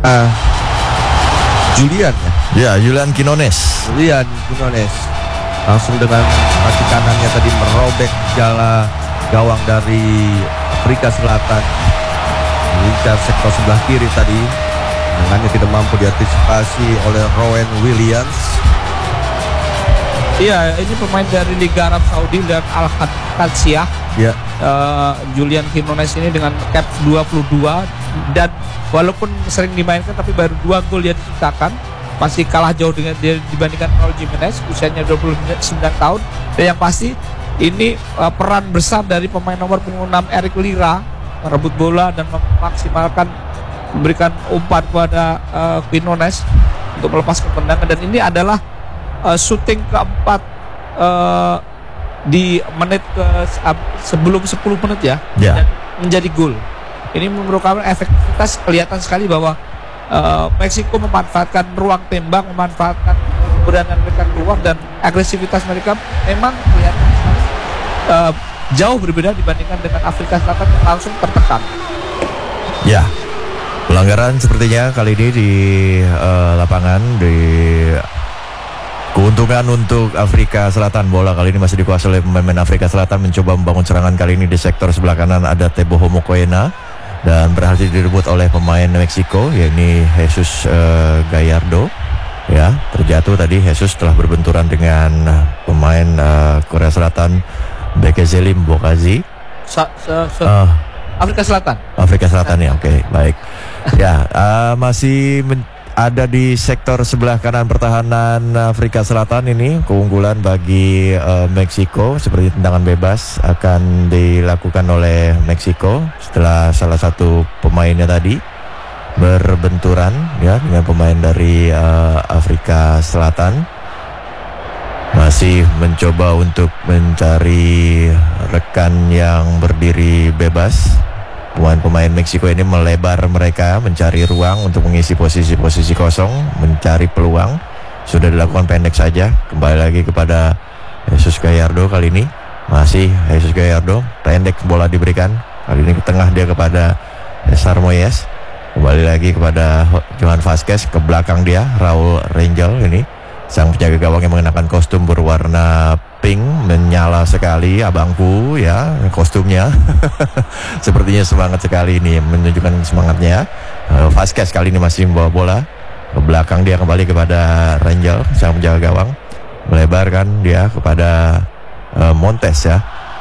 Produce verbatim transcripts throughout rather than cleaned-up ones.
Uh, Julian ya? Ya, Julian Quinones. Julian Quinones langsung dengan kaki kanannya tadi merobek jala gawang dari Afrika Selatan, mengincar sektor sebelah kiri tadi. Tangannya tidak mampu diantisipasi oleh Rowan Williams. Iya, ini pemain dari Liga Arab Saudi dan Al Qadsiah. Ya. Uh, Julian Quinones ini dengan cap dua puluh dua, dan walaupun sering dimainkan tapi baru dua gol dia diciptakan, masih kalah jauh dengan dia dibandingkan Raul Jimenez, usianya dua puluh sembilan tahun. Dan yang pasti ini uh, peran besar dari pemain nomor punggung enam Eric Lira merebut bola dan memaksimalkan, memberikan umpan kepada uh, Quinones untuk melepaskan tendangan. Dan ini adalah uh, syuting keempat uh, di menit ke uh, sebelum sepuluh menit ya, yeah. Dan menjadi gol. Ini merupakan efektivitas, kelihatan sekali bahwa uh, Meksiko memanfaatkan ruang tembak, memanfaatkan keberanian mereka keluar, dan agresivitas mereka memang kelihatan uh, jauh berbeda dibandingkan dengan Afrika Selatan yang langsung tertekan. Ya, pelanggaran sepertinya kali ini di uh, lapangan, di keuntungan untuk Afrika Selatan. Bola kali ini masih dikuasai oleh pemain Afrika Selatan, mencoba membangun serangan kali ini di sektor sebelah kanan. Ada Teboho Mokoena dan berhasil direbut oleh pemain Meksiko, yakni Jesus uh, Gallardo. Ya, terjatuh tadi Jesus setelah berbenturan dengan pemain uh, Korea Selatan, Bekezelim Bokazi. Sa sa sa uh, Afrika Selatan. Afrika Selatan ya, oke, okay, baik. Ya, uh, masih ada di sektor sebelah kanan pertahanan Afrika Selatan ini. Keunggulan bagi uh, Meksiko, seperti tendangan bebas akan dilakukan oleh Meksiko setelah salah satu pemainnya tadi berbenturan ya dengan pemain dari uh, Afrika Selatan. Masih mencoba untuk mencari rekan yang berdiri bebas. Pemain-pemain Meksiko ini melebar mereka, mencari ruang untuk mengisi posisi-posisi kosong, mencari peluang. Sudah dilakukan pendek saja. Kembali lagi kepada Jesus Gallardo kali ini. Masih Jesus Gallardo, pendek bola diberikan. Kali ini ke tengah dia kepada Cesar Moyes. Kembali lagi kepada Johan Vazquez, ke belakang dia Raul Rangel ini. Sang penjaga gawang yang mengenakan kostum berwarna pink, menyala sekali abangku ya kostumnya. Sepertinya semangat sekali ini, menunjukkan semangatnya. uh, Vazquez kali ini masih membawa bola. Ke belakang dia kembali kepada Rangel, sang penjaga gawang. Melebarkan dia kepada uh, Montes ya.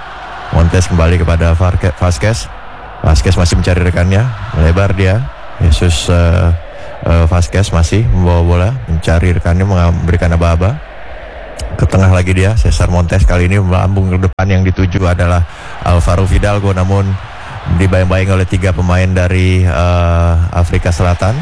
Montes kembali kepada Vazquez. Vazquez masih mencari rekannya. Melebar dia. Jesus uh, uh, Vazquez masih membawa bola, mencari rekannya, memberikan aba-aba. Ke tengah lagi dia, Cesar Montes kali ini melambung ke depan. Yang dituju adalah Alvaro Fidalgo, namun dibayang-bayang oleh tiga pemain dari uh, Afrika Selatan.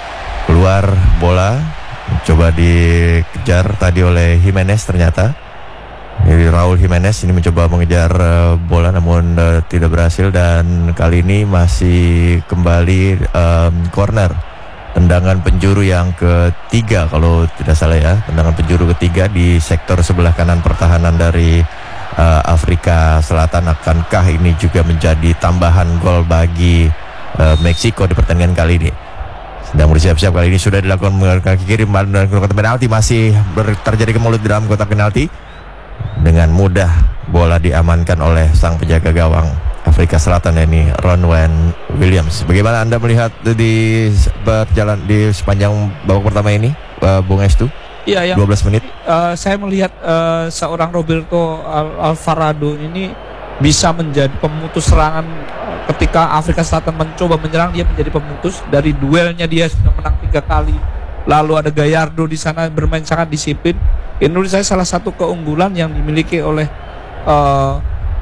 Keluar bola, coba dikejar tadi oleh Jimenez ternyata. Jadi Raul Jimenez ini mencoba mengejar uh, bola namun uh, tidak berhasil, dan kali ini masih kembali um, corner. Tendangan penjuru yang ketiga kalau tidak salah ya, tendangan penjuru ketiga di sektor sebelah kanan pertahanan dari uh, Afrika Selatan. Akankah ini juga menjadi tambahan gol bagi uh, Meksiko di pertandingan kali ini? Sedang bersiap-siap kali ini, sudah dilakukan menggunakan kaki kiri dan kotak penalti, masih terjadi kemulut di dalam kotak penalti. Dengan mudah bola diamankan oleh sang penjaga gawang Afrika Selatan ini, Ronwen Williams. Bagaimana Anda melihat di berjalan di sepanjang babak pertama ini, uh, Bung Estu? Iya, yang dua belas menit. Uh, saya melihat uh, seorang Roberto Al Alvarado ini bisa menjadi pemutus serangan. Ketika Afrika Selatan mencoba menyerang, dia menjadi pemutus. Dari duelnya dia sudah menang tiga kali. Lalu ada Gallardo di sana bermain sangat disiplin. Ini menurut saya salah satu keunggulan yang dimiliki oleh uh,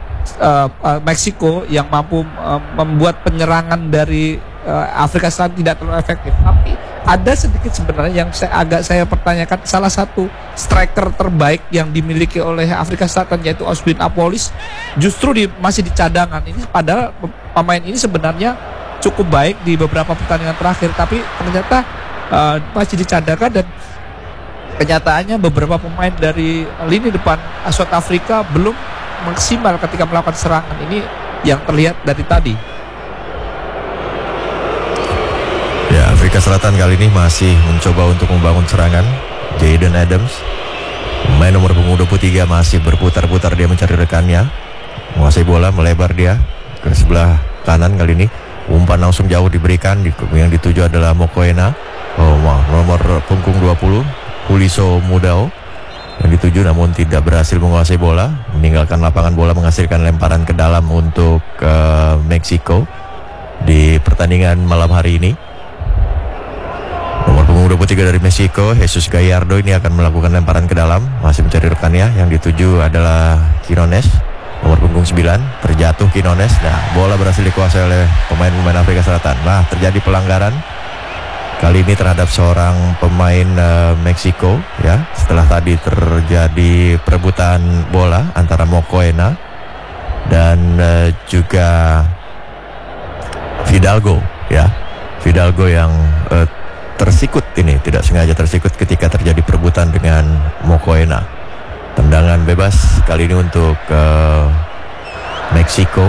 uh, uh, Meksiko, yang mampu uh, membuat penyerangan dari uh, Afrika Selatan tidak terlalu efektif. Tapi ada sedikit sebenarnya yang saya agak saya pertanyakan. Salah satu striker terbaik yang dimiliki oleh Afrika Selatan, yaitu Oswin Apolis, justru di, masih di cadangan. Ini padahal pemain ini sebenarnya cukup baik di beberapa pertandingan terakhir, tapi ternyata uh, masih dicadangkan. Dan kenyataannya beberapa pemain dari lini depan South Africa belum maksimal ketika melakukan serangan. Ini yang terlihat dari tadi. Ya, Afrika Afrika Selatan kali ini masih mencoba untuk membangun serangan. Jayden Adams, main nomor punggung dua puluh tiga, masih berputar-putar dia mencari rekannya. Menguasai bola, melebar dia ke sebelah kanan kali ini. Umpan langsung jauh diberikan, yang dituju adalah Mokoena. Oh, wah, nomor punggung dua puluh, Puliso Mudao, yang dituju namun tidak berhasil menguasai bola. Meninggalkan lapangan bola, menghasilkan lemparan ke dalam untuk uh, Meksiko di pertandingan malam hari ini. Nomor punggung dua puluh tiga dari Meksiko, Jesus Gallardo, ini akan melakukan lemparan ke dalam, masih mencari rekannya. Yang dituju adalah Quinones, nomor punggung sembilan, terjatuh Quinones. Nah, bola berhasil dikuasai oleh pemain-pemain Afrika Selatan. Nah, terjadi pelanggaran kali ini terhadap seorang pemain uh, Meksiko, ya. Setelah tadi terjadi perebutan bola antara Mokoena dan uh, juga Fidalgo, ya. Fidalgo yang uh, tersikut ini, tidak sengaja tersikut ketika terjadi perebutan dengan Mokoena. Tendangan bebas kali ini untuk uh, Meksiko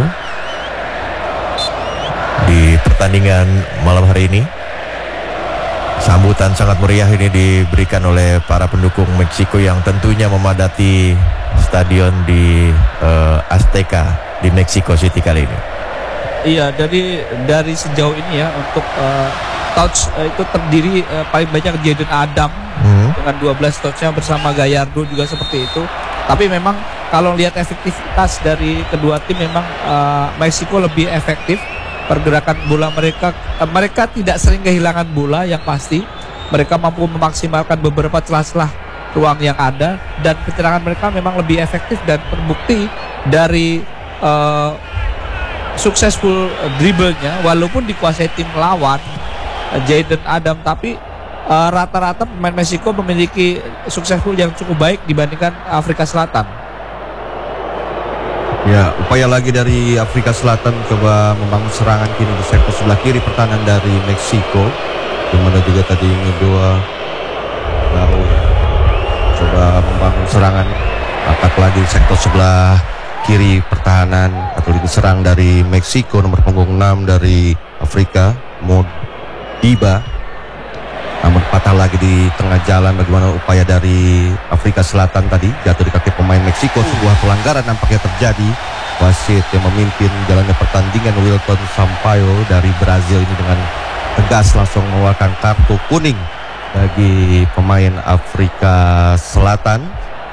di pertandingan malam hari ini. Sambutan sangat meriah ini diberikan oleh para pendukung Meksiko yang tentunya memadati stadion di uh, Azteca di Mexico City kali ini. Iya, dari dari sejauh ini ya untuk uh, touch uh, itu terdiri uh, paling banyak Jayden Adam hmm. dengan dua belas touchnya, bersama Gallardo juga seperti itu. Tapi memang kalau lihat efektivitas dari kedua tim, memang uh, Meksiko lebih efektif. Pergerakan bola mereka, uh, mereka tidak sering kehilangan bola, yang pasti mereka mampu memaksimalkan beberapa celah-celah ruang yang ada, dan penyerangan mereka memang lebih efektif dan terbukti dari uh, successful dribblenya, walaupun dikuasai tim lawan Jayden Adam, tapi uh, rata-rata pemain Meksiko memiliki successful yang cukup baik dibandingkan Afrika Selatan. Ya, upaya lagi dari Afrika Selatan coba membangun serangan kini di sektor sebelah kiri pertahanan dari Meksiko, dimana juga tadi kedua lalu coba membangun serangan, atak lagi di sektor sebelah kiri pertahanan atau lini serang dari Meksiko, nomor punggung enam dari Afrika, Modiba. Namun patah lagi di tengah jalan. Bagaimana upaya dari Afrika Selatan tadi, jatuh di kaki pemain Meksiko. Sebuah pelanggaran nampaknya terjadi. Wasit yang memimpin jalannya pertandingan, Wilton Sampaio dari Brazil, ini dengan tegas langsung mengeluarkan kartu kuning bagi pemain Afrika Selatan.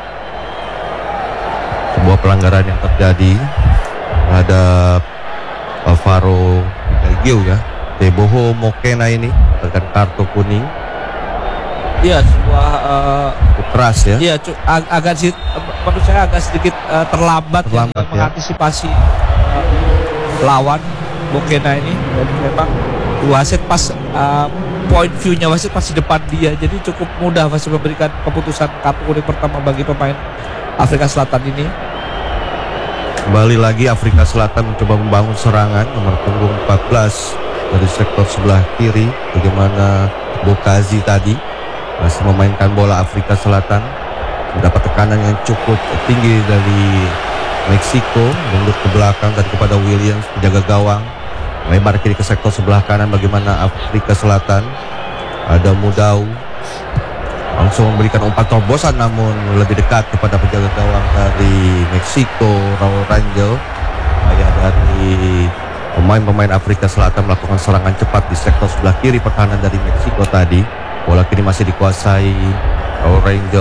Sebuah pelanggaran yang terjadi terhadap Alvaro Belgio, ya, Teboho Mokoena ini dengan kartu kuning. Iya, sebuah uh, keras ya. Iya, cu- ag- agak sedikit, menurut saya agak sedikit uh, terlambat, terlambat ya, ya, mengantisipasi uh, lawan Mokoena ini. Dan memang wasit pas uh, point view-nya wasit pas di depan dia, jadi cukup mudah wasit memberikan keputusan kartu kuning pertama bagi pemain Afrika Selatan ini. Kembali lagi Afrika Selatan mencoba membangun serangan, nomor punggung empat belas dari sektor sebelah kiri. Bagaimana Bokazi tadi masih memainkan bola. Afrika Selatan mendapat tekanan yang cukup tinggi dari Meksiko, mundur ke belakang tadi kepada Williams, penjaga gawang, lebar kiri ke sektor sebelah kanan. Bagaimana Afrika Selatan, ada Mudau langsung memberikan umpan terobosan, namun lebih dekat kepada penjaga gawang dari Meksiko, Raul Rangel. Ayah dari pemain-pemain Afrika Selatan melakukan serangan cepat di sektor sebelah kiri pertahanan dari Meksiko tadi. Bola kini masih dikuasai Raul Rangel.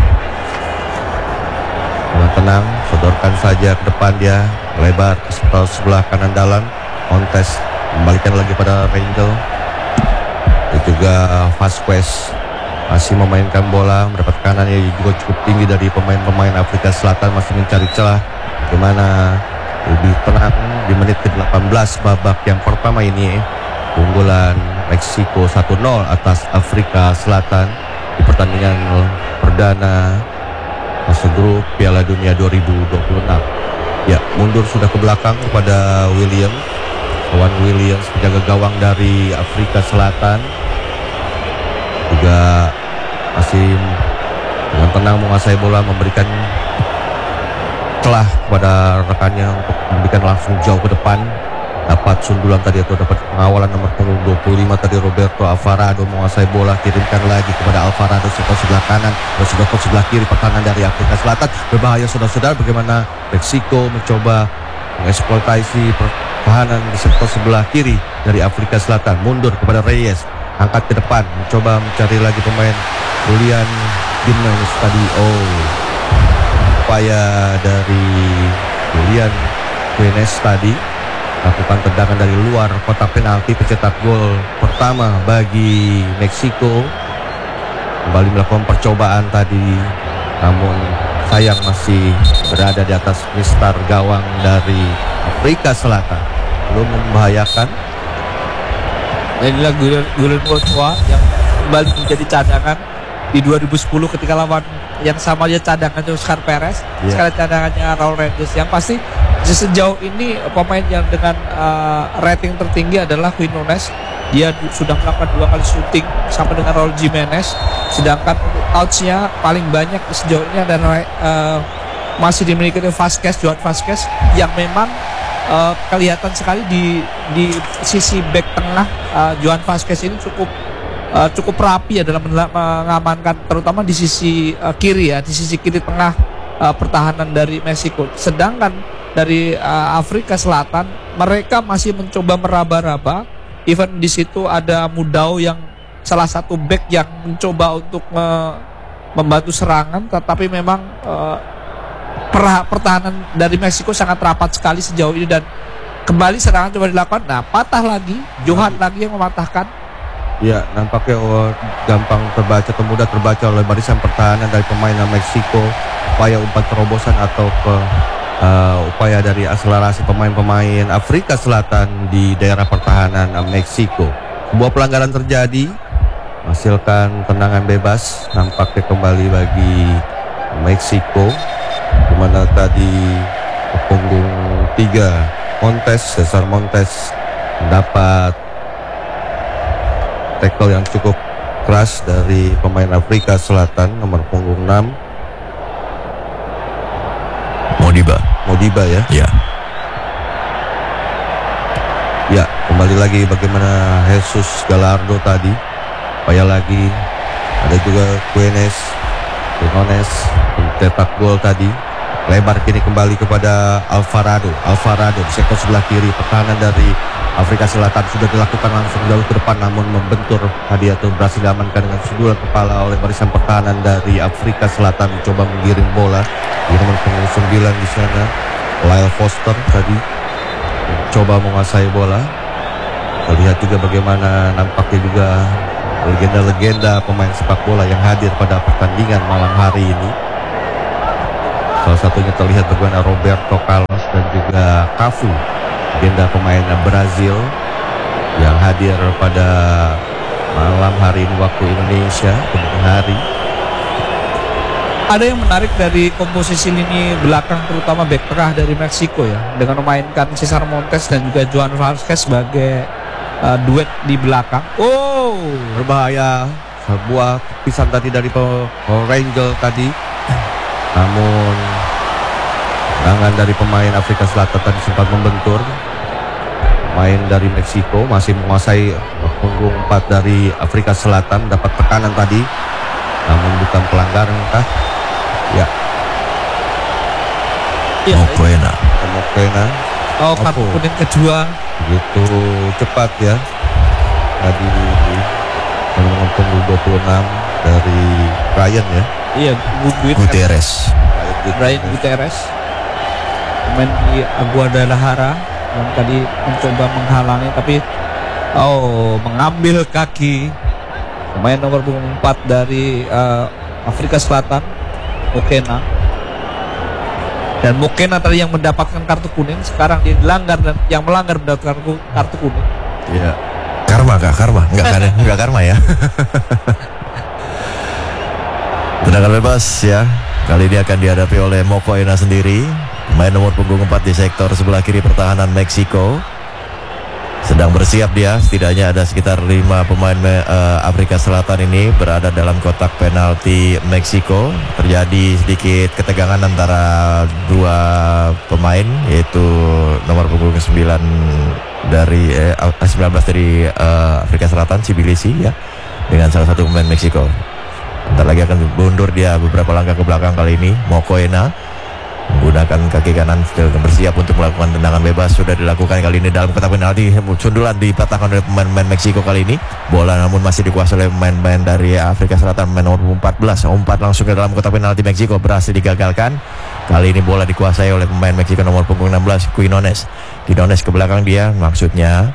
Dengan tenang, sodorkan saja ke depan dia, lebar ke sektor sebelah kanan dalam. Montes kembalikan lagi pada Rangel. Dan juga Vasquez masih memainkan bola, mendapat kanan yang juga cukup tinggi dari pemain-pemain Afrika Selatan, masih mencari celah. Bagaimana lebih tenang di menit ke delapan belas babak yang pertama ini. Keunggulan Meksiko satu nol atas Afrika Selatan di pertandingan perdana fase grup Piala Dunia dua ribu dua puluh enam. Ya, mundur sudah ke belakang kepada Williams. Kawan Williams, penjaga gawang dari Afrika Selatan, juga masih dengan tenang menguasai bola, memberikan celah kepada rekannya untuk memberikan langsung jauh ke depan. dapat sundulan tadi atau dapat pengawalan nomor punggung dua puluh lima tadi Roberto Alvarado menguasai bola, kirimkan lagi kepada Alvarado sektor sebelah kanan dan sektor sebelah kiri pertahanan dari Afrika Selatan berbahaya saudara-saudara. Bagaimana Meksiko mencoba mengeksploitasi pertahanan di sektor sebelah kiri dari Afrika Selatan, mundur kepada Reyes, angkat ke depan mencoba mencari lagi pemain Julian Jimenez tadi. Oh, upaya dari Julian Jimenez tadi lakukan tendangan dari luar kotak penalti, pencetak gol pertama bagi Meksiko. Kembali melakukan percobaan tadi, namun sayang masih berada di atas mistar gawang dari Afrika Selatan, belum membahayakan. Inilah Gulen Courtois yang kembali menjadi cadangan di dua ribu sepuluh ketika lawan yang sama dia cadangannya Oscar Perez, yeah. sekarang cadangannya Raul Reyes. Yang pasti sejauh ini pemain yang dengan uh, rating tertinggi adalah Quinones. Dia sudah melakukan dua kali syuting sama dengan Raul Jimenez. Sedangkan untuk outs-nya paling banyak sejauh ini adalah uh, masih dimiliki oleh Vasquez, Johan Vasquez, yang memang uh, kelihatan sekali di di sisi back tengah. uh, Johan Vasquez ini cukup uh, cukup rapi ya dalam mengamankan, terutama di sisi uh, kiri ya, di sisi kiri tengah uh, pertahanan dari Meksiko. Sedangkan dari uh, Afrika Selatan mereka masih mencoba meraba-raba. Even di situ ada Mudau yang salah satu back yang mencoba untuk me membantu serangan, tetapi memang uh, pertahanan dari Meksiko sangat rapat sekali sejauh ini, dan kembali serangan coba dilakukan. Nah, patah lagi, Johan lagi yang mematahkan. Ya, nampaknya oh, gampang terbaca atau mudah terbaca oleh barisan pertahanan dari pemain Meksiko. Upaya umpan terobosan atau ke Uh, upaya dari akselerasi pemain-pemain Afrika Selatan di daerah pertahanan Meksiko. Sebuah pelanggaran terjadi, menghasilkan tendangan bebas nampaknya kembali bagi Meksiko, dimana tadi punggung tiga Montes, Cesar Montes mendapat tackle yang cukup keras dari pemain Afrika Selatan nomor punggung enam Modiba. Modiba ya. Ya. Ya, kembali lagi bagaimana Jesus Gallardo tadi. Upaya lagi. Ada juga Quinones. Quinones mencetak gol tadi. Lebar kini kembali kepada Alvarado. Alvarado di sektor sebelah kiri. Pertahanan dari Afrika Selatan sudah dilakukan langsung jauh ke depan, namun membentur tadi atau berhasil diamankan dengan sundulan kepala oleh barisan pertahanan dari Afrika Selatan. Mencoba menggiring bola di nomor punggung sembilan di sana, Lyle Foster tadi mencoba menguasai bola. Kita lihat juga bagaimana nampaknya juga legenda-legenda pemain sepak bola yang hadir pada pertandingan malam hari ini. Salah satunya terlihat bagaimana Roberto Carlos dan juga Cafu, legenda pemain Brazil yang hadir pada malam hari ini waktu Indonesia dini hari. Ada yang menarik dari komposisi lini belakang, terutama back tengah dari Meksiko ya, dengan memainkan Cesar Montes dan juga Johan Vasquez sebagai uh, duet di belakang. Oh, Berbahaya, sebuah pisan tadi dari Power Ranger tadi, namun tangan dari pemain Afrika Selatan tadi sempat membentur. Pemain dari Meksiko masih menguasai punggung empat dari Afrika Selatan, dapat tekanan tadi, namun bukan pelanggaran kah? Ya, iya, Mokoena. Mokoena. Oh, kartu Apa? kuning kedua. Begitu cepat ya. Tadi nomor punggung dua puluh enam dari Ryan ya. Iya, Gutierrez. Brian Gutierrez, pemain di Guadalajara yang tadi mencoba menghalangi, tapi oh, mengambil kaki pemain nomor punggung empat dari uh, Afrika Selatan, Mokoena. Dan Mokoena tadi yang mendapatkan kartu kuning, sekarang dia dilanggar dan yang melanggar mendapatkan kartu kuning. Iya. Karma kah? Karma? Enggak kan? Enggak karma ya. Tendangan bebas ya. Kali ini akan dihadapi oleh Mokoena sendiri, pemain nomor punggung empat di sektor sebelah kiri pertahanan Meksiko. Sedang bersiap dia, setidaknya ada sekitar lima pemain uh, Afrika Selatan ini berada dalam kotak penalti Meksiko. Terjadi sedikit ketegangan antara dua pemain, yaitu nomor punggung sembilan dari eh, sembilan belas dari uh, Afrika Selatan, Sibilisi ya, dengan salah satu pemain Meksiko. Bentar lagi akan mundur dia beberapa langkah ke belakang kali ini. Mokoena menggunakan kaki kanan bersiap untuk melakukan tendangan bebas. Sudah dilakukan kali ini dalam kotak penalti. Sundulan dipatahkan oleh pemain-pemain Meksiko kali ini. Bola namun masih dikuasai oleh pemain-pemain dari Afrika Selatan. Pemain nomor empat belas umpat langsung ke dalam kotak penalti Meksiko, berhasil digagalkan. Kali ini bola dikuasai oleh pemain Meksiko nomor punggung enam belas, Quinones. Quinones ke belakang dia, maksudnya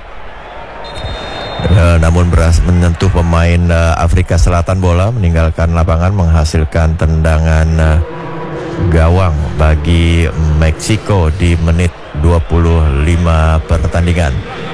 uh, namun berhasil menyentuh pemain uh, Afrika Selatan. Bola meninggalkan lapangan, menghasilkan tendangan uh, gawang bagi Meksiko di menit dua puluh lima pertandingan.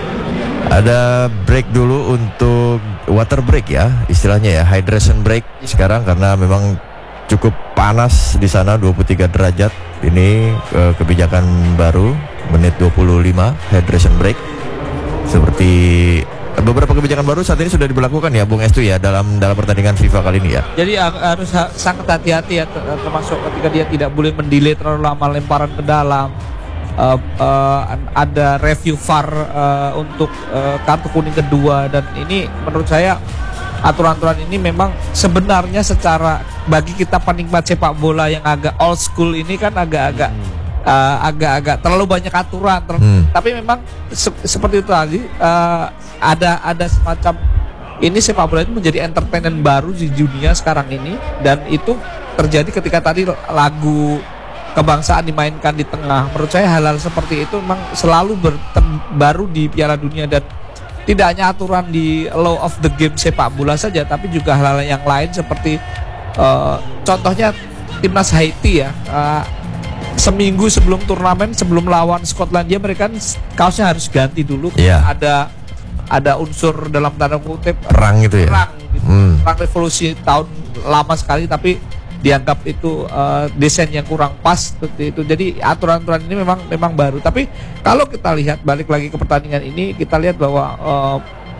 Ada break dulu untuk water break ya, istilahnya ya, hydration break sekarang karena memang cukup panas di sana, dua puluh tiga derajat. Ini ke kebijakan baru menit dua puluh lima hydration break. Seperti beberapa kebijakan baru saat ini sudah diberlakukan ya Bung Estu ya dalam dalam pertandingan FIFA kali ini ya. Jadi harus ha sangat hati-hati ya, termasuk ketika dia tidak boleh mendelay terlalu lama lemparan ke dalam. Uh, uh, ada review V A R uh, untuk uh, kartu kuning kedua, dan ini menurut saya aturan-aturan ini memang sebenarnya secara bagi kita penikmat sepak bola yang agak old school ini kan agak-agak uh, agak-agak terlalu banyak aturan ter hmm. Tapi memang se seperti itu tadi, uh, ada ada semacam ini sepak bola itu menjadi entertainment baru di dunia sekarang ini, dan itu terjadi ketika tadi lagu kebangsaan dimainkan di tengah. Menurut saya hal-hal seperti itu memang selalu baru di Piala Dunia, dan tidak hanya aturan di law of the game sepak bola saja, tapi juga hal-hal yang lain seperti uh, contohnya timnas Haiti ya, uh, seminggu sebelum turnamen, sebelum lawan Skotlandia, mereka kaosnya harus ganti dulu. Yeah. Ada ada unsur dalam tanda kutip perang gitu ya, perang, gitu. hmm. perang revolusi tahun lama sekali, tapi dianggap itu uh, desain yang kurang pas seperti itu. Jadi aturan-aturan ini memang memang baru. Tapi kalau kita lihat balik lagi ke pertandingan ini, kita lihat bahwa uh,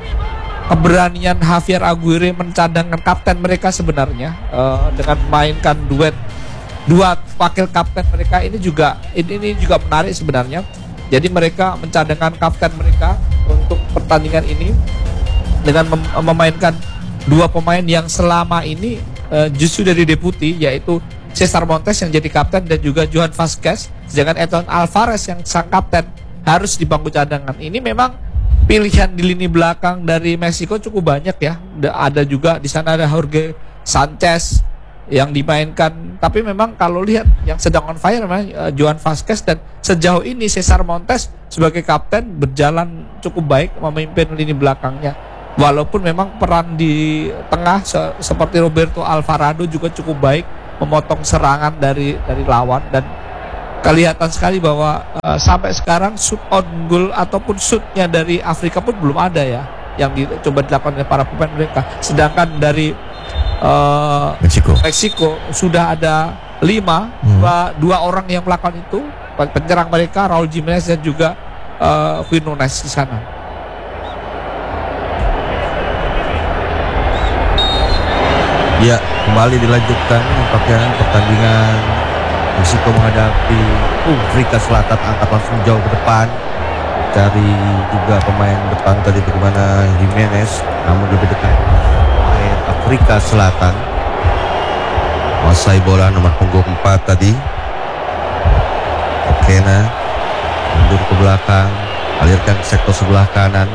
keberanian Javier Aguirre mencadangkan kapten mereka sebenarnya uh, dengan memainkan duet dua wakil kapten mereka ini juga ini, ini juga menarik sebenarnya. Jadi mereka mencadangkan kapten mereka untuk pertandingan ini dengan mem memainkan dua pemain yang selama ini Uh, justru dari deputi, yaitu Cesar Montes yang jadi kapten dan juga Johan Vasquez, sedangkan Edson Alvarez yang sang kapten harus di bangku cadangan. Ini memang pilihan di lini belakang dari Meksiko cukup banyak ya. Ada juga di sana ada Jorge Sanchez yang dimainkan, tapi memang kalau lihat yang sedang on fire memang uh, Johan Vasquez, dan sejauh ini Cesar Montes sebagai kapten berjalan cukup baik memimpin lini belakangnya. Walaupun memang peran di tengah se seperti Roberto Alvarado juga cukup baik memotong serangan dari dari lawan, dan kelihatan sekali bahwa uh, sampai sekarang shoot on goal ataupun shootnya dari Afrika pun belum ada ya yang dicoba dilakukan oleh para pemain mereka. Sedangkan dari uh, Meksiko. Meksiko sudah ada lima, hmm. dua, dua orang yang melakukan itu, penyerang mereka Raul Jimenez dan juga uh, Quinones di sana. Ya, kembali dilanjutkan pakaian pertandingan Meksiko menghadapi Afrika Selatan, angkat langsung jauh ke depan, cari juga pemain depan tadi bagaimana Jimenez, namun lebih dekat pemain Afrika Selatan menguasai bola nomor punggung empat tadi. Okena mundur ke belakang, alirkan ke sektor sebelah kanan,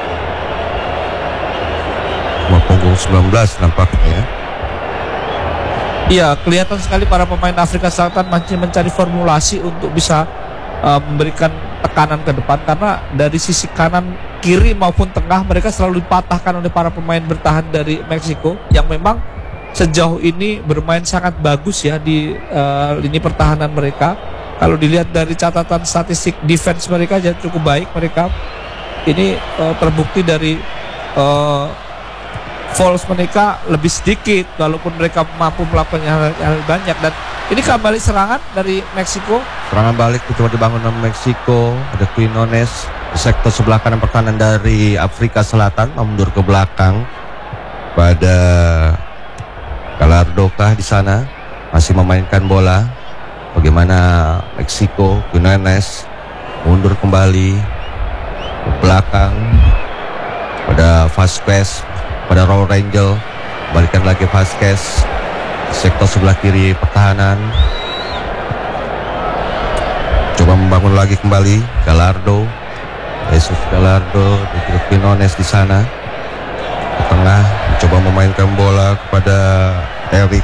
nomor punggung sembilan belas nampaknya. Iya, kelihatan sekali para pemain Afrika Selatan masih mencari formulasi untuk bisa uh, memberikan tekanan ke depan, karena dari sisi kanan, kiri maupun tengah mereka selalu dipatahkan oleh para pemain bertahan dari Meksiko yang memang sejauh ini bermain sangat bagus ya di uh, lini pertahanan mereka. Kalau dilihat dari catatan statistik defense mereka ya cukup baik mereka. Ini uh, terbukti dari uh, fouls mereka lebih sedikit walaupun mereka mampu melakukan hal, hal banyak. Dan ini kembali serangan dari Meksiko. Serangan balik coba dibangun oleh Meksiko. Ada Quinones di sektor sebelah kanan pertahanan dari Afrika Selatan, mundur ke belakang pada Galardokah di sana masih memainkan bola. Bagaimana Meksiko, Quinones mundur kembali belakang pada Vasquez, pada Raul Rangel, balikan lagi Vasquez, sektor sebelah kiri pertahanan, coba membangun lagi kembali Gallardo, Jesus Gallardo, dan juga Quinones di sana ke tengah, coba memainkan bola kepada Eric.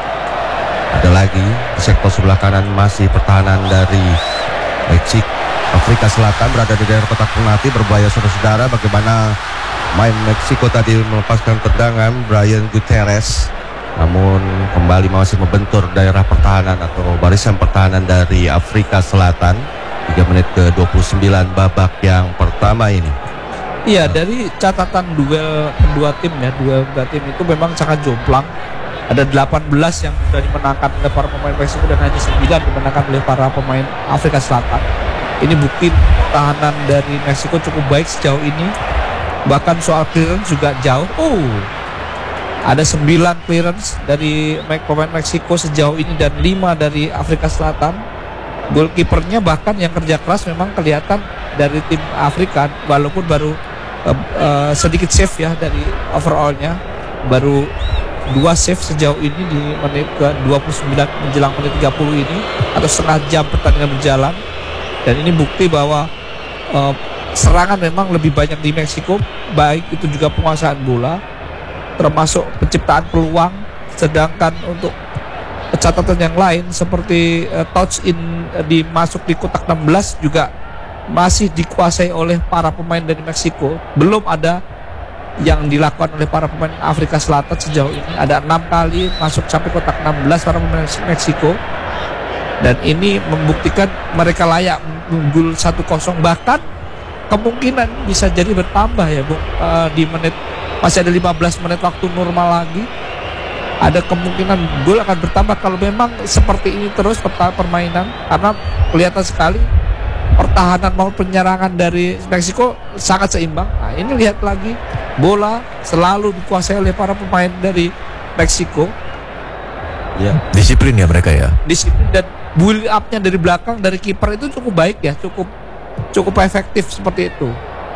Ada lagi di sektor sebelah kanan masih pertahanan dari Meksiko. Afrika Selatan berada di daerah kotak penalti, berbahaya saudara-saudara. Bagaimana main Meksiko tadi melepaskan tendangan Brian Gutierrez, namun kembali masih membentur daerah pertahanan atau barisan pertahanan dari Afrika Selatan. Tiga menit ke dua puluh sembilan babak yang pertama ini. Iya, dari catatan duel kedua tim ya, duel kedua tim itu memang sangat jomplang. Ada delapan belas yang sudah dimenangkan oleh para pemain Meksiko dan hanya sembilan dimenangkan oleh para pemain Afrika Selatan. Ini bukti pertahanan dari Meksiko cukup baik sejauh ini. Bahkan soal clearance juga jauh. Oh, ada sembilan clearance dari pemain Meksiko sejauh ini dan lima dari Afrika Selatan. Goalkeepernya bahkan yang kerja keras memang kelihatan dari tim Afrika, walaupun baru uh, uh, sedikit save ya dari overallnya, baru dua save sejauh ini di menit ke dua puluh sembilan menjelang menit tiga puluh ini, atau setengah jam pertandingan berjalan. Dan ini bukti bahwa uh, serangan memang lebih banyak di Meksiko, baik itu juga penguasaan bola termasuk penciptaan peluang. Sedangkan untuk catatan yang lain seperti uh, touch in uh, di masuk di kotak enam belas juga masih dikuasai oleh para pemain dari Meksiko. Belum ada yang dilakukan oleh para pemain Afrika Selatan sejauh ini. Ada enam kali masuk sampai kotak enam belas para pemain Meksiko, dan ini membuktikan mereka layak unggul satu kosong. Bahkan kemungkinan bisa jadi bertambah ya Bung, uh, di menit masih ada lima belas menit waktu normal lagi. Ada kemungkinan gol akan bertambah kalau memang seperti ini terus permainan, karena kelihatan sekali pertahanan maupun penyerangan dari Meksiko sangat seimbang. Nah, ini lihat lagi, bola selalu dikuasai oleh para pemain dari Meksiko. Ya, Disiplin ya mereka ya. Disiplin dan build up-nya dari belakang dari kiper itu cukup baik ya, cukup cukup efektif seperti itu.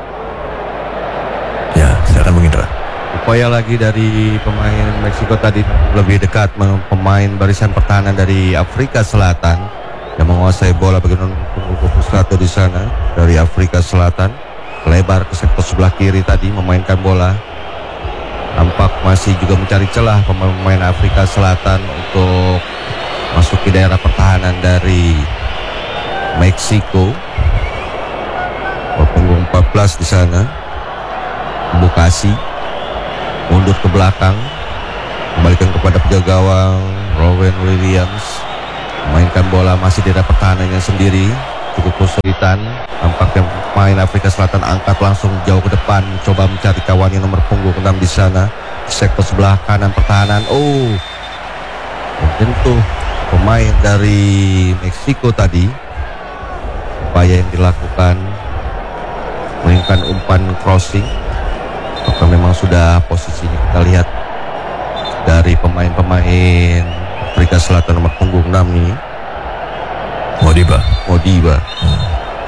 Ya, silakan Bung Indra. upaya lagi dari pemain Meksiko tadi lebih dekat pemain barisan pertahanan dari Afrika Selatan yang menguasai bola bagian punggung dua puluh satu di sana dari Afrika Selatan, lebar ke sektor sebelah kiri tadi memainkan bola. Nampak masih juga mencari celah pemain Afrika Selatan untuk masuk ke daerah pertahanan dari Meksiko. Punggung empat belas di sana, Bukasi mundur ke belakang, kembalikan kepada penjaga gawang Rowan Williams, mainkan bola masih di daerah pertahanannya sendiri, cukup kesulitan. Nampaknya pemain Afrika Selatan angkat langsung jauh ke depan, coba mencari kawannya nomor punggung enam di sana, sektor sebelah kanan pertahanan. Oh, tentu pemain dari Meksiko tadi, upaya yang dilakukan menginginkan umpan crossing, maka memang sudah posisinya kita lihat dari pemain-pemain Afrika Selatan nomor punggung enam ini, Modiba. Modiba. Hmm.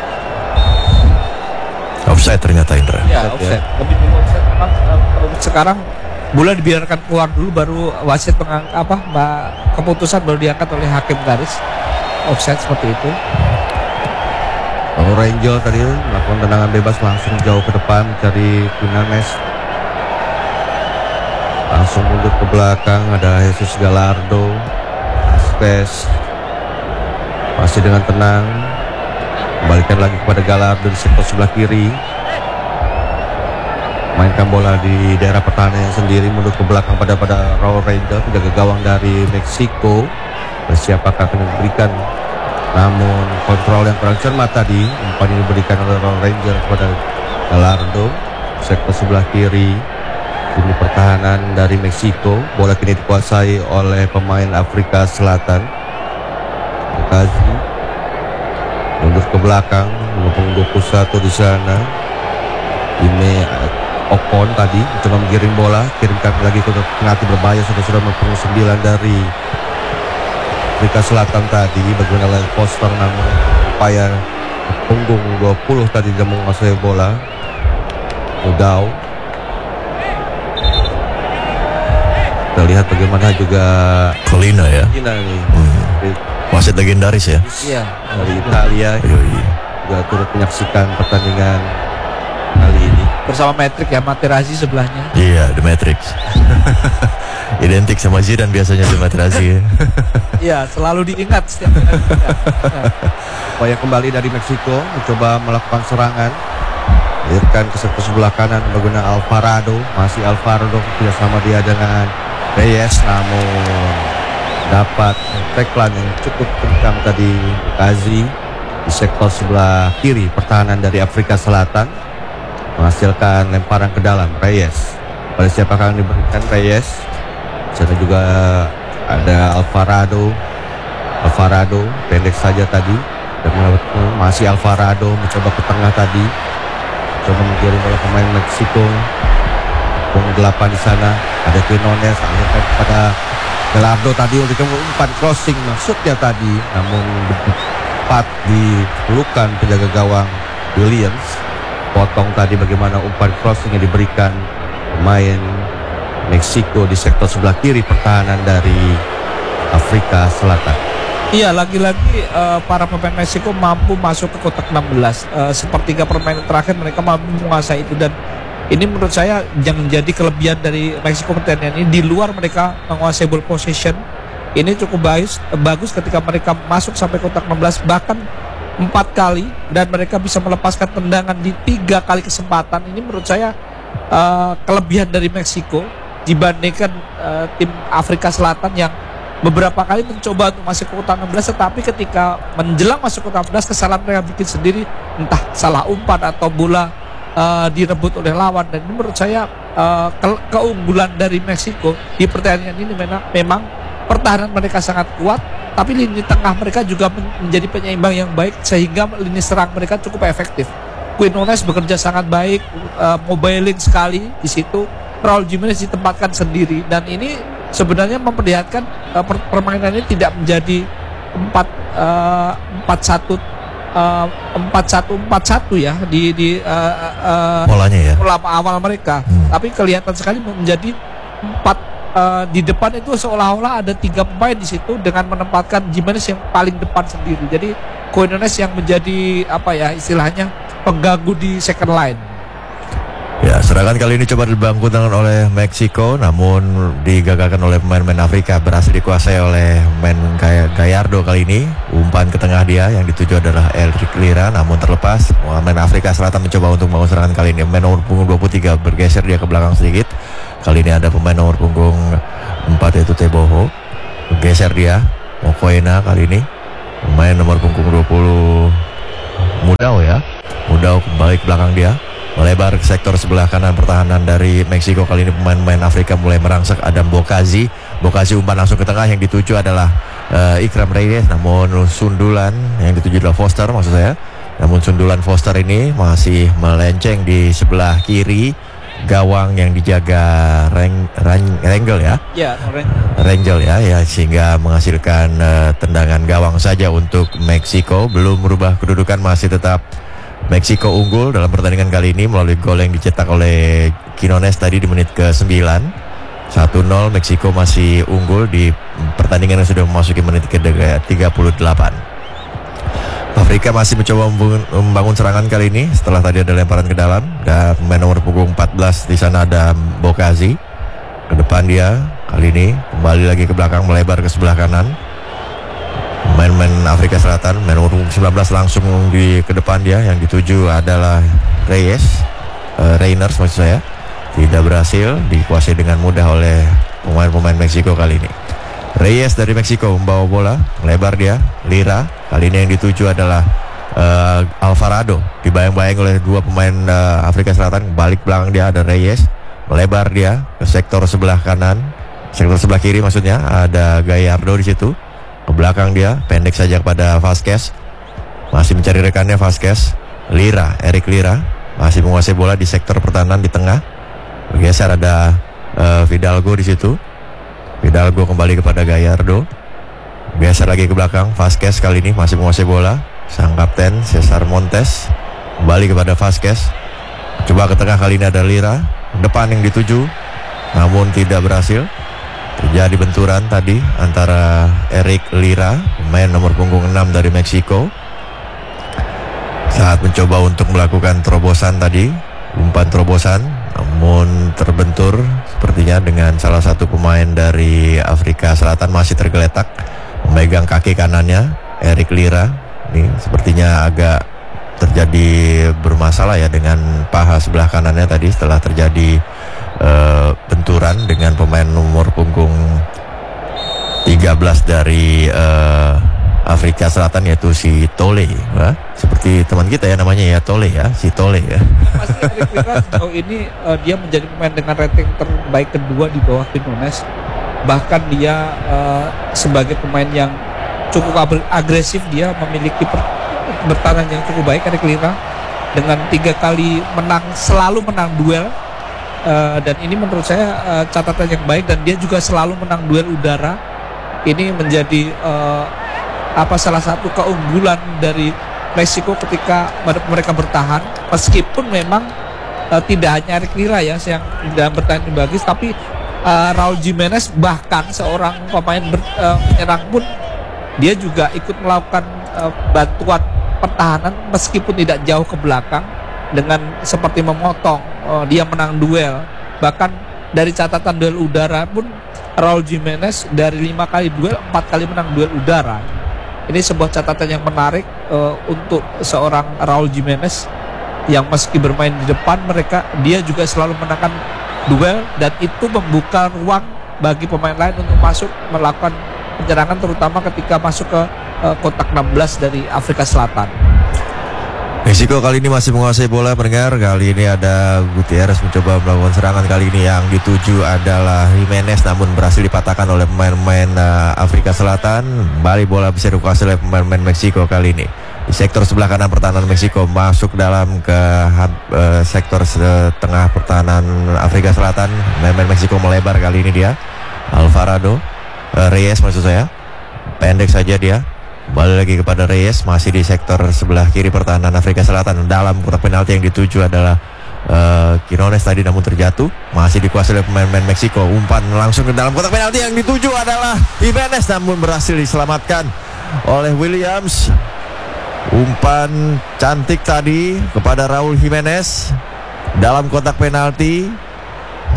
Offside ternyata Indra. Ya, offside. Lebih dulu offside. Memang uh, sekarang bola dibiarkan keluar dulu, baru wasit mengang apa mbak keputusan baru diangkat oleh hakim garis. Offside seperti itu. Kalau Rangel tadi melakukan tendangan bebas langsung jauh ke depan mencari Quinones, langsung mundur ke belakang. Ada Jesus Gallardo, Vasquez masih dengan tenang, kembalikan lagi kepada Gallardo di sektor sebelah kiri, mainkan bola di daerah pertahanan yang sendiri, mundur ke belakang pada pada Raul Rangel, penjaga gawang dari Meksiko. Siapakah akan diberikan, namun kontrol yang kurang cermat tadi. Umpan ini diberikan oleh Raul Rangel kepada Gallardo, sektor sebelah kiri. Ini pertahanan dari Meksiko. Bola kini dikuasai oleh pemain Afrika Selatan. Bukasi mundur ke belakang, menghubung dua puluh satu di sana. Ini Ocon tadi coba menggiring bola, kirimkan lagi ke penalti berbahaya, sudah-sudah mempunyai sembilan dari Afrika Selatan tadi. Bagaimana lagi poster, namun upaya punggung dua puluh tadi tidak menguasai bola. Mudau. Kita lihat bagaimana juga Colina ya. Colina nih. Hmm. Wasit legendaris ya. Iya. Dari Italia Yoi. juga turut menyaksikan pertandingan kali ini. Bersama Matrix ya, Materazzi sebelahnya. Iya, The Matrix. Identik sama Zidane biasanya The Materazzi ya. Iya, selalu diingat setiap kali diingat. Ya. Upaya kembali dari Meksiko mencoba melakukan serangan. Alirkan ke sektor sebelah kanan menggunakan Alvarado. Masih Alvarado bersama dia dengan Reyes, namun dapat tackle yang cukup kencang tadi Kazi di sektor sebelah kiri pertahanan dari Afrika Selatan, menghasilkan lemparan ke dalam. Reyes, pada siapakah yang diberikan Reyes? Sana juga ada Alvarado. Alvarado pendek saja tadi dan masih Alvarado mencoba ke tengah tadi, coba menggiring oleh pemain Meksiko. Punggung delapan di sana ada Quinones, alirkan kepada Gallardo tadi untuk umpan crossing maksudnya tadi, namun tepat dipelukan penjaga gawang Williams. Potong tadi bagaimana umpan crossing yang diberikan pemain Meksiko di sektor sebelah kiri pertahanan dari Afrika Selatan. Iya, lagi-lagi uh, para pemain Meksiko mampu masuk ke kotak enam belas. Uh, sepertiga permainan terakhir mereka mampu menguasai itu, dan ini menurut saya yang menjadi kelebihan dari Meksiko pertandingan ini. Di luar mereka menguasai ball possession, ini cukup bagus, bagus ketika mereka masuk sampai kotak enam belas bahkan empat kali, dan mereka bisa melepaskan tendangan di tiga kali kesempatan. Ini menurut saya uh, kelebihan dari Meksiko dibandingkan uh, tim Afrika Selatan yang beberapa kali mencoba untuk masuk ke kotak enam belas, tetapi ketika menjelang masuk ke kotak enam belas kesalahan mereka bikin sendiri, entah salah umpan atau bola uh, direbut oleh lawan. Dan ini menurut saya uh, ke keunggulan dari Meksiko di pertandingan ini memang, memang pertahanan mereka sangat kuat, tapi lini tengah mereka juga men menjadi penyeimbang yang baik sehingga lini serang mereka cukup efektif. Quinones bekerja sangat baik, uh, mobiling sekali di situ. Raul Jimenez ditempatkan sendiri, dan ini sebenarnya memperlihatkan uh, per permainan ini tidak menjadi empat empat satu empat satu empat satu ya di di uh, uh, polanya ya, pola awal mereka, hmm. tapi kelihatan sekali menjadi empat uh, di depan itu seolah-olah ada tiga pemain di situ dengan menempatkan Jimenez yang paling depan sendiri. Jadi Quinones yang menjadi apa ya istilahnya pengganggu di second line. Ya, serangan kali ini coba dibangun tangan oleh Meksiko, namun digagalkan oleh pemain-pemain Afrika, berhasil dikuasai oleh pemain Gallardo kali ini. Umpan ke tengah dia yang dituju adalah Eric Lira, namun terlepas. Pemain Afrika Selatan mencoba untuk membangun serangan kali ini. Pemain nomor punggung dua puluh tiga bergeser dia ke belakang sedikit. Kali ini ada pemain nomor punggung empat yaitu Teboho, bergeser dia. Mokoena kali ini. Pemain nomor punggung dua puluh Mudau ya. Mudau kembali ke belakang dia, melebar ke sektor sebelah kanan pertahanan dari Meksiko. Kali ini pemain-pemain Afrika mulai merangsek. Adam Bokazi, Bokazi umpan langsung ke tengah, yang dituju adalah uh, Ikram Reyes, namun sundulan yang dituju adalah Foster maksud saya. Namun sundulan Foster ini masih melenceng di sebelah kiri gawang yang dijaga Reng, Reng, Rengel ya. Ya, Rengel ya, ya sehingga menghasilkan uh, tendangan gawang saja untuk Meksiko. Belum merubah kedudukan, masih tetap Meksiko unggul dalam pertandingan kali ini melalui gol yang dicetak oleh Quinones tadi di menit ke sembilan. satu nol Meksiko masih unggul di pertandingan yang sudah memasuki menit ke tiga puluh delapan. Afrika masih mencoba membangun serangan kali ini setelah tadi ada lemparan ke dalam, dan pemain nomor punggung empat belas di sana ada Bokazi. Ke depan dia kali ini kembali lagi ke belakang, melebar ke sebelah kanan. Main-main Afrika Selatan, main nomor sembilan belas langsung di ke depan dia, yang dituju adalah Reyes, uh, Reiners maksud saya. Tidak berhasil, dikuasai dengan mudah oleh pemain-pemain Meksiko kali ini. Reyes dari Meksiko membawa bola, melebar dia, Lira. Kali ini yang dituju adalah uh, Alvarado, dibayang-bayang oleh dua pemain uh, Afrika Selatan. Balik belakang dia ada Reyes, melebar dia ke sektor sebelah kanan, sektor sebelah kiri maksudnya, ada Gallardo di situ. Ke belakang dia, pendek saja kepada Vasquez, masih mencari rekannya Vasquez. Lira, Eric Lira masih menguasai bola di sektor pertahanan di tengah. Bergeser ada uh, Fidalgo di situ. Fidalgo kembali kepada Gallardo. Geser lagi ke belakang, Vasquez kali ini masih menguasai bola. Sang kapten Cesar Montes kembali kepada Vasquez. Coba ke tengah, kali ini ada Lira. Depan yang dituju, namun tidak berhasil. Terjadi benturan tadi antara Eric Lira, pemain nomor punggung enam dari Meksiko, saat mencoba untuk melakukan terobosan tadi, umpan terobosan, namun terbentur sepertinya dengan salah satu pemain dari Afrika Selatan. Masih tergeletak memegang kaki kanannya Eric Lira. Ini sepertinya agak terjadi bermasalah ya dengan paha sebelah kanannya tadi setelah terjadi uh, benturan dengan pemain nomor punggung tiga belas dari uh, Afrika Selatan, yaitu si Tole. Nah, seperti teman kita ya namanya ya, Tole ya, si Tole ya. Pasti Eric Lira sejauh ini uh, dia menjadi pemain dengan rating terbaik kedua di bawah Quinones. Bahkan dia uh, sebagai pemain yang cukup agresif, dia memiliki per bertahan yang cukup baik. Eric Lira dengan tiga kali menang, selalu menang duel, uh, dan ini menurut saya uh, catatan yang baik. Dan dia juga selalu menang duel udara. Ini menjadi uh, apa salah satu keunggulan dari Meksiko ketika mereka bertahan, meskipun memang uh, tidak hanya Eric Lira ya yang dalam bertahan yang bagus, tapi uh, Raul Jimenez bahkan seorang pemain ber, uh, penyerang pun dia juga ikut melakukan uh, bantuan pertahanan meskipun tidak jauh ke belakang, dengan seperti memotong. uh, dia menang duel. Bahkan dari catatan duel udara pun Raul Jimenez dari lima kali duel, empat kali menang duel udara. Ini sebuah catatan yang menarik uh, untuk seorang Raul Jimenez yang meski bermain di depan mereka, dia juga selalu menangkan duel, dan itu membuka ruang bagi pemain lain untuk masuk melakukan penyerangan, terutama ketika masuk ke uh, kotak enam belas dari Afrika Selatan. Meksiko kali ini masih menguasai bola, pendengar. Kali ini ada Gutierrez mencoba melakukan serangan. Kali ini yang dituju adalah Jimenez, namun berhasil dipatahkan oleh pemain-pemain uh, Afrika Selatan. Kembali bola bisa dikuasai oleh pemain-pemain Meksiko kali ini. Di sektor sebelah kanan pertahanan Meksiko masuk dalam ke uh, sektor tengah pertahanan Afrika Selatan. Pemain-pemain Meksiko melebar kali ini dia. Alvarado, uh, Reyes maksud saya. Pendek saja dia. Kembali lagi kepada Reyes, masih di sektor sebelah kiri pertahanan Afrika Selatan. Dalam kotak penalti yang dituju adalah uh, Quinones tadi, namun terjatuh. Masih dikuasai oleh pemain-pemain Meksiko. Umpan langsung ke dalam kotak penalti yang dituju adalah Jimenez, namun berhasil diselamatkan oleh Williams. Umpan cantik tadi kepada Raul Jimenez dalam kotak penalti.